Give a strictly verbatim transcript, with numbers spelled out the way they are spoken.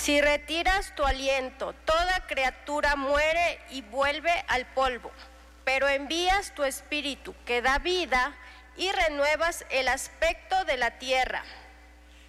Si retiras tu aliento, toda criatura muere y vuelve al polvo, pero envías tu espíritu que da vida y renuevas el aspecto de la tierra.